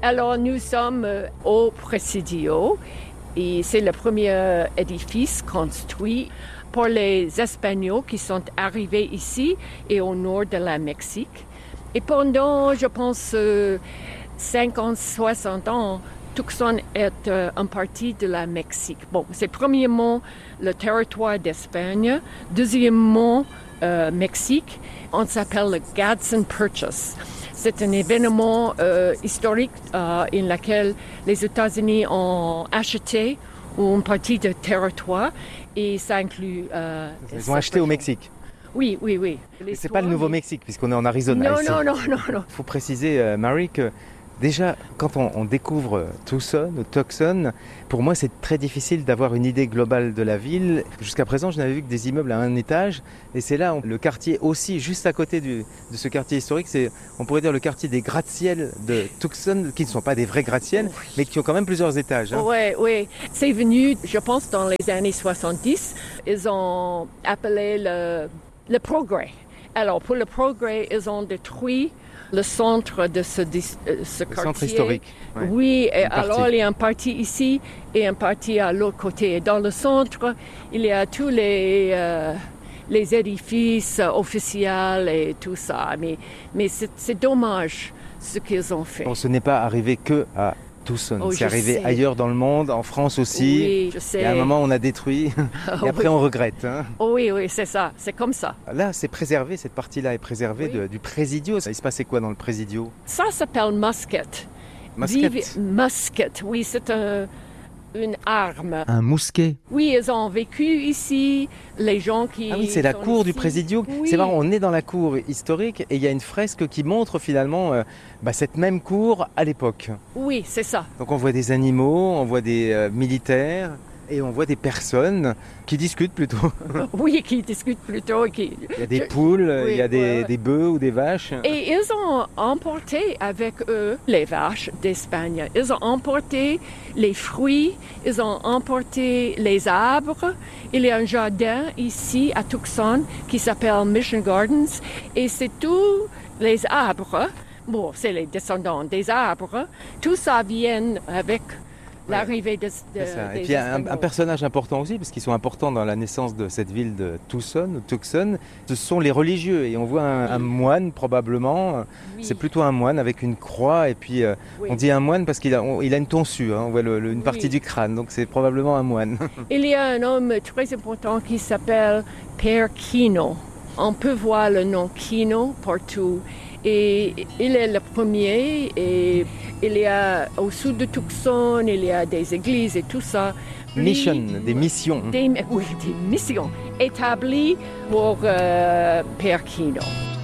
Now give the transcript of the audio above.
Alors, nous sommes au Presidio et c'est le premier édifice construit pour les Espagnols qui sont arrivés ici et au nord de la Mexique. Et pendant, je pense, 50, 60 ans, Tucson est une partie de la Mexique. Bon, c'est premièrement le territoire d'Espagne, deuxièmement Mexique. On s'appelle le Gadsden Purchase. C'est un événement historique dans lequel les États-Unis ont acheté une partie de territoire et ça inclut... Ils ont acheté au Mexique. Oui. Mais c'est pas le Nouveau-Mexique puisqu'on est en Arizona. Non, ici. non. Il faut préciser, Mary, que déjà, quand on découvre Tucson ou Tucson, pour moi, c'est très difficile d'avoir une idée globale de la ville. Jusqu'à présent, je n'avais vu que des immeubles à un étage. Et c'est là, le quartier aussi, juste à côté de ce quartier historique, c'est, on pourrait dire, le quartier des gratte-ciel de Tucson, qui ne sont pas des vrais gratte-ciel, mais qui ont quand même plusieurs étages. Hein. Oui. C'est venu, je pense, dans les années 70. Ils ont appelé le progrès. Alors, pour le progrès, ils ont détruit le centre de ce quartier. Centre historique. Ouais. Oui, et alors il y a une partie ici et une partie à l'autre côté. Dans le centre, il y a tous les édifices officiels et tout ça. Mais c'est dommage ce qu'ils ont fait. Bon, ce n'est pas arrivé que à Tucson. C'est arrivé sais. Ailleurs dans le monde, en France aussi. Oui, je sais. Et à un moment, on a détruit. Et après, on regrette. Hein. Oui, c'est ça. C'est comme ça. Là, c'est préservé. Cette partie-là est préservée du Presidio. Il se passait quoi dans le Presidio? Ça s'appelle musket. Musket, oui, c'est une arme. Un mousquet. Oui, ils ont vécu ici, les gens qui... Ah oui, c'est la cour du Presidio. Oui. C'est marrant, on est dans la cour historique et il y a une fresque qui montre finalement cette même cour à l'époque. Oui, c'est ça. Donc on voit des animaux, on voit des militaires et on voit des personnes qui discutent plutôt. Oui, qui discutent plutôt. Il y a des poules, il y a des bœufs ou des vaches. Et ils ont emporté avec eux les vaches d'Espagne. Ils ont emporté les fruits, ils ont emporté les arbres. Il y a un jardin ici à Tucson qui s'appelle Mission Gardens. Et c'est tous les arbres, bon, c'est les descendants des arbres, tout ça vient avec... l'arrivée des Et puis un personnage important aussi, parce qu'ils sont importants dans la naissance de cette ville de Tucson, ce sont les religieux. Et on voit un moine probablement, c'est plutôt un moine avec une croix. Et puis on dit un moine parce qu'il a une tonsure, hein, on voit une partie du crâne, donc c'est probablement un moine. Il y a un homme très important qui s'appelle Père Kino. On peut voir le nom Kino partout. Et il est le premier et il y a au sud de Tucson, il y a des églises et tout ça. Des missions. Des missions établies pour Père Kino.